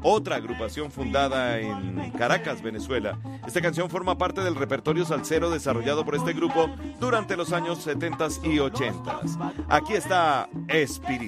otra agrupación fundada en Caracas, Venezuela. Esta canción forma parte del repertorio salsero desarrollado por este grupo durante los años 70 y 80. Aquí está Espíritu.